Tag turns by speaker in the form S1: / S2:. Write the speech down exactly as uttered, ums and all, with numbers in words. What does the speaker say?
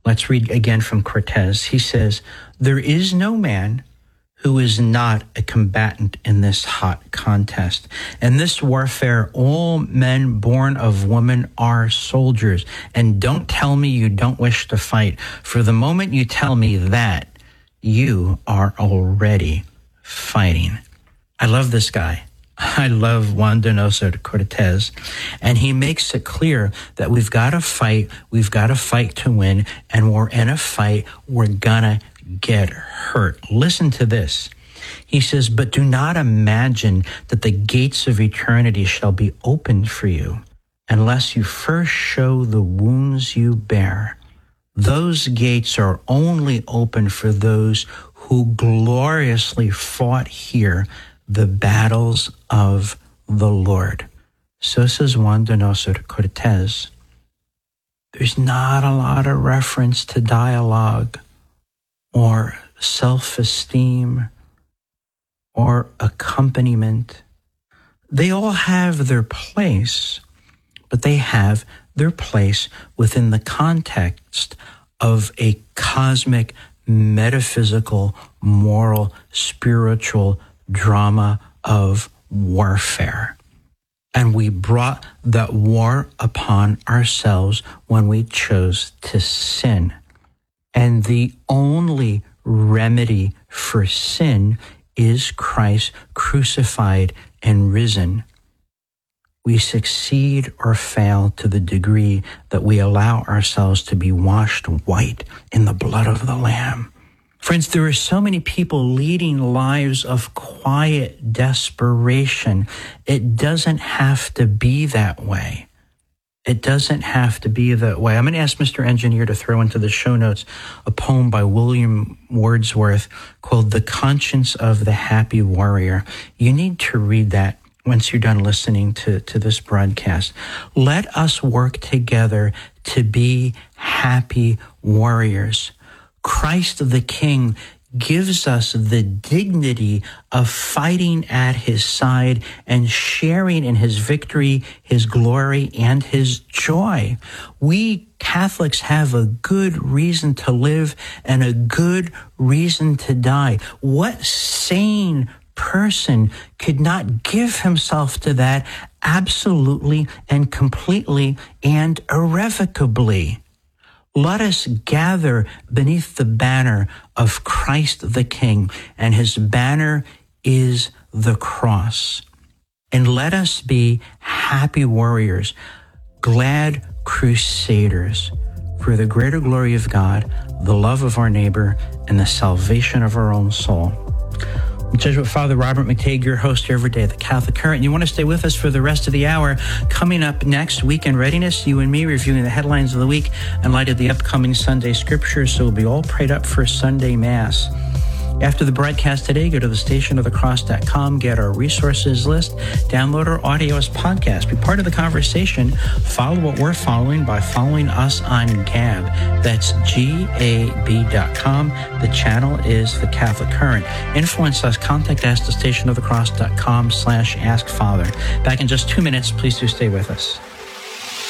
S1: Let's read again from Cortez. He says, "There is no man who is not a combatant in this hot contest. In this warfare, all men born of woman are soldiers. And don't tell me you don't wish to fight. For the moment you tell me that, you are already fighting." I love this guy. I love Juan Donoso Cortez. And he makes it clear that we've got to fight. We've got to fight to win. And we're in a fight. We're gonna get hurt. Listen to this. He says, "But do not imagine that the gates of eternity shall be opened for you unless you first show the wounds you bear. Those gates are only open for those who gloriously fought here the battles of the Lord." So says Juan Donoso Cortez. There's not a lot of reference to dialogue or self-esteem or accompaniment. They all have their place, but they have their place within the context of a cosmic, metaphysical, moral, spiritual drama of warfare. And we brought that war upon ourselves when we chose to sin. And the only remedy for sin is Christ crucified and risen. We succeed or fail to the degree that we allow ourselves to be washed white in the blood of the Lamb. Friends, there are so many people leading lives of quiet desperation. It doesn't have to be that way. It doesn't have to be that way. I'm going to ask Mister Engineer to throw into the show notes a poem by William Wordsworth called "The Conscience of the Happy Warrior." You need to read that once you're done listening to, to this broadcast. Let us work together to be happy warriors. Christ the King gives us the dignity of fighting at his side and sharing in his victory, his glory, and his joy. We Catholics have a good reason to live and a good reason to die. What sane person could not give himself to that absolutely and completely and irrevocably? Let us gather beneath the banner of Christ the King, and his banner is the cross. And let us be happy warriors, glad crusaders for the greater glory of God, the love of our neighbor, and the salvation of our own soul. Jesuit Father Robert McTague, your host here every day at the Catholic Current. You want to stay with us for the rest of the hour. Coming up next, Weekend Readiness, you and me reviewing the headlines of the week in light of the upcoming Sunday scriptures, so we'll be all prayed up for Sunday Mass. After the broadcast today, go to the station of the cross dot com, get our resources list, download our audio as podcast. Be part of the conversation. Follow what we're following by following us on Gab. That's G A B dot com. The channel is the Catholic Current. Influence us. Contact us at the station of the cross dot com slash ask father. Back in just two minutes. Please do stay with us.